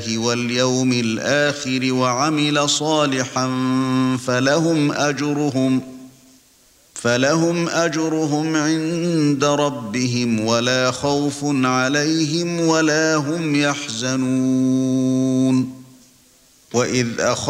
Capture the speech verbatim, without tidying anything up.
واليوم الآخر وعمل صالحا فلهم أجرهم فلهم أجرهم عند ربهم ولا خوف عليهم ولا هم يحزنون. وإذ أخذ